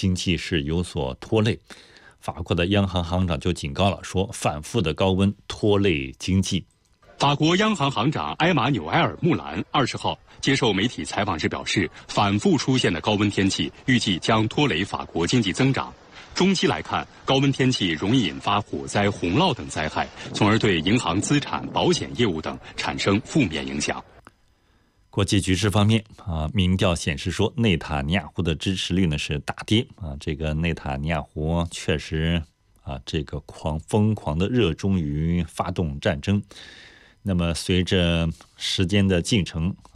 经济是有所拖累。法国的央行行长就警告了，说反复的高温拖累经济。 法国央行行长埃马纽埃尔·穆兰20号接受媒体采访时表示，反复出现的高温天气预计将拖累法国经济增长。中期来看，高温天气容易引发火灾、洪涝等灾害，从而对银行资产、保险业务等产生负面影响。 国际局势方面民调显示说，内塔尼亚胡的支持率呢是大跌这个内塔尼亚胡确实这个疯狂的热衷于发动战争。那么随着时间的进程